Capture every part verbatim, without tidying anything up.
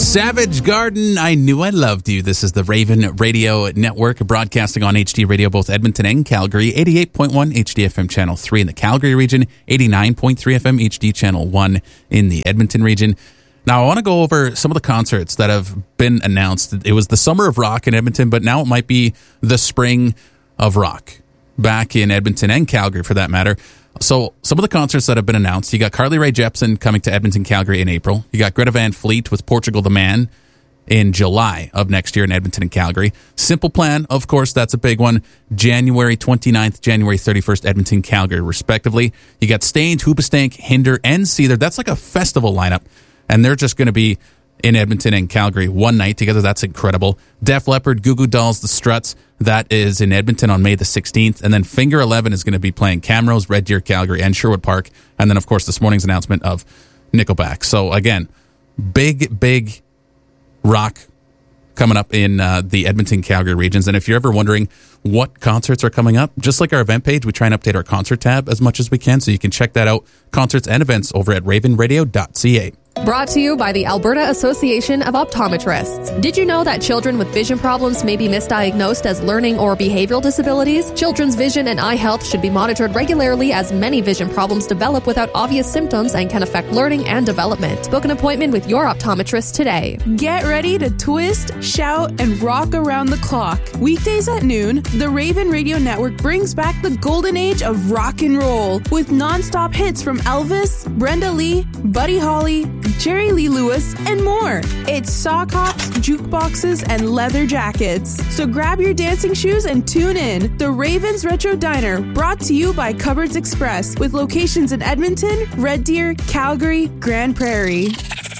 Savage Garden, I Knew I Loved You. This is the Raven Radio Network, broadcasting on H D Radio, both Edmonton and Calgary, eighty-eight point one H D F M Channel three in the Calgary region, eighty-nine point three F M H D Channel one in the Edmonton region. Now, I want to go over some of the concerts that have been announced. It was the Summer of Rock in Edmonton, but now it might be the Spring of Rock back in Edmonton and Calgary, for that matter. So some of the concerts that have been announced, you got Carly Rae Jepsen coming to Edmonton, Calgary in April. You got Greta Van Fleet with Portugal the Man in July of next year in Edmonton and Calgary. Simple Plan, of course, that's a big one. January twenty-ninth, January thirty-first, Edmonton, Calgary, respectively. You got Stained, Hoobastank, Hinder, and Seether. That's like a festival lineup, and they're just going to be in Edmonton and Calgary one night together. That's incredible. Def Leppard, Goo Goo Dolls, The Struts, that is in Edmonton on May the sixteenth. And then Finger eleven is going to be playing Camrose, Red Deer, Calgary, and Sherwood Park. And then, of course, this morning's announcement of Nickelback. So, again, big, big rock coming up in uh, the Edmonton, Calgary regions. And if you're ever wondering what concerts are coming up, just like our event page, we try and update our concert tab as much as we can. So you can check that out, concerts and events, over at raven radio dot c a. Brought to you by the Alberta Association of Optometrists. Did you know that children with vision problems may be misdiagnosed as learning or behavioral disabilities? Children's vision and eye health should be monitored regularly, as many vision problems develop without obvious symptoms and can affect learning and development. Book an appointment with your optometrist today. Get ready to twist, shout, and rock around the clock. Weekdays at noon, the Raven Radio Network brings back the golden age of rock and roll with non-stop hits from Elvis, Brenda Lee, Buddy Holly, Jerry Lee Lewis, and more. It's sock hops, jukeboxes, and leather jackets. So grab your dancing shoes and tune in. The Ravens Retro Diner, brought to you by Cupboards Express, with locations in Edmonton, Red Deer, Calgary, Grand Prairie.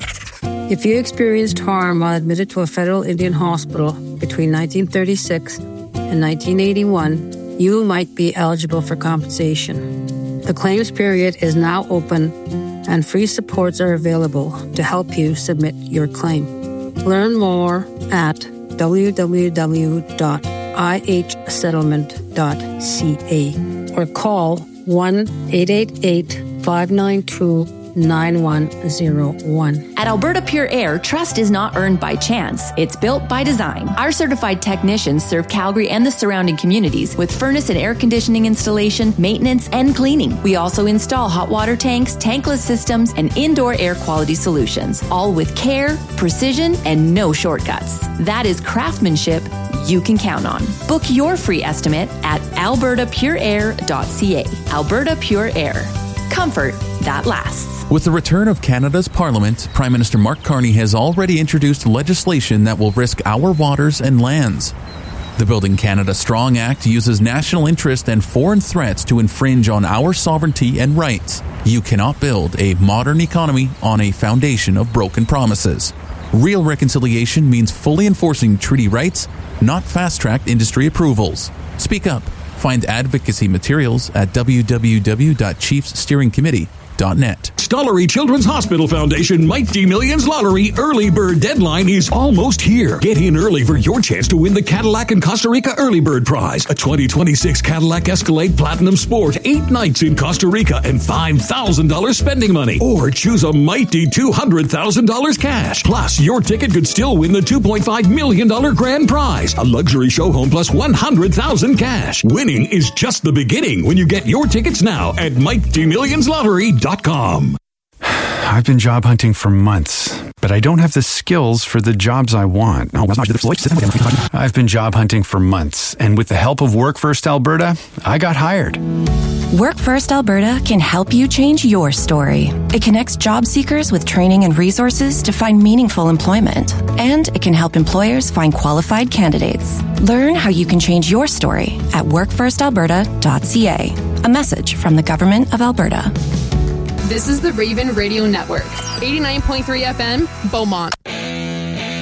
If you experienced harm while admitted to a federal Indian hospital between nineteen thirty-six and nineteen eighty-one, you might be eligible for compensation. The claims period is now open, and free supports are available to help you submit your claim. Learn more at w w w dot i h settlement dot c a or call one eight eight eight, five nine two, nine one zero one. At Alberta Pure Air, trust is not earned by chance. It's built by design. Our certified technicians serve Calgary and the surrounding communities with furnace and air conditioning installation, maintenance, and cleaning. We also install hot water tanks, tankless systems, and indoor air quality solutions, all with care, precision, and no shortcuts. That is craftsmanship you can count on. Book your free estimate at alberta pure air dot c a. Alberta Pure Air. Comfort that lasts. With the return of Canada's Parliament, Prime Minister Mark Carney has already introduced legislation that will risk our waters and lands. The Building Canada Strong Act uses national interest and foreign threats to infringe on our sovereignty and rights. You cannot build a modern economy on a foundation of broken promises. Real reconciliation means fully enforcing treaty rights, not fast-tracked industry approvals. Speak up. Find advocacy materials at w w w dot chiefs steering committee dot net. Stollery Children's Hospital Foundation Mighty Millions Lottery early bird deadline is almost here. Get in early for your chance to win the Cadillac and Costa Rica early bird prize, a twenty twenty-six Cadillac Escalade Platinum Sport, eight nights in Costa Rica, and five thousand dollars spending money. Or choose a mighty two hundred thousand dollars cash. Plus, your ticket could still win the two point five million dollars grand prize, a luxury show home plus one hundred thousand dollars cash. Winning is just the beginning when you get your tickets now at mighty millions lottery dot com. I've been job hunting for months, but I don't have the skills for the jobs I want. I've been job hunting for months, and with the help of Work First Alberta, I got hired. Work First Alberta can help you change your story. It connects job seekers with training and resources to find meaningful employment, and it can help employers find qualified candidates. Learn how you can change your story at work first alberta dot c a. A message from the Government of Alberta. This is the Raven Radio Network, eighty-nine point three F M, Beaumont.